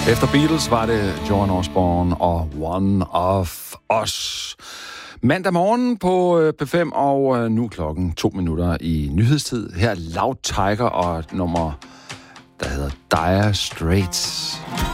Efter Beatles var det Joan Osborne og One of Us. Mandag morgen på P5, og nu klokken 2 minutter i nyhedstid. Her er Loud Tiger og et nummer, der hedder Dire Straits.